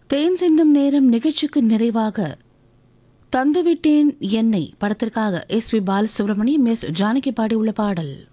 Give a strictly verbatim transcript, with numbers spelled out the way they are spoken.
தேன் சிந்தும் நேரம் நிகழ்ச்சிக்கு நிறைவாக தந்துவிட்டேன் என்னை படத்திற்காக S B Balasubramaniam S Janaki பாடியுள்ள பாடல்.